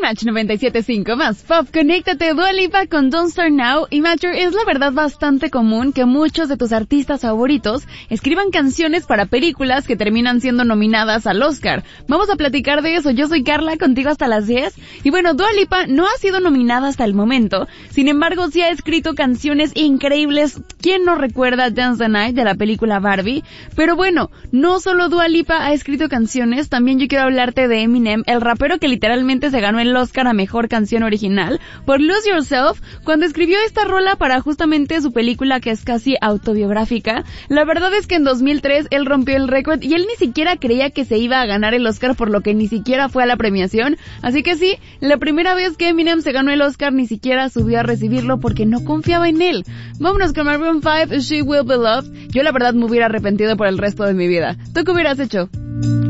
Match 97.5 más Pop. Conéctate, Dua Lipa con Don't Start Now. Y Matcher, es la verdad bastante común que muchos de tus artistas favoritos escriban canciones para películas que terminan siendo nominadas al Oscar. Vamos a platicar de eso. Yo soy Carla, contigo hasta las 10. Y bueno, Dua Lipa no ha sido nominada hasta el momento. Sin embargo, sí ha escrito canciones increíbles. ¿Quién no recuerda Dance the Night de la película Barbie? Pero bueno, no solo Dua Lipa ha escrito canciones, también yo quiero hablarte de Eminem, el rapero que literalmente se ganó el Oscar a Mejor Canción Original por Lose Yourself, cuando escribió esta rola para justamente su película que es casi autobiográfica. La verdad es que en 2003 él rompió el récord y él ni siquiera creía que se iba a ganar el Oscar, por lo que ni siquiera fue a la premiación. Así que sí, la primera vez que Eminem se ganó el Oscar ni siquiera subió a recibirlo porque no confiaba en él. Vámonos con Maroon 5, She Will Be Loved. Yo la verdad me hubiera arrepentido por el resto de mi vida. ¿Tú qué hubieras hecho?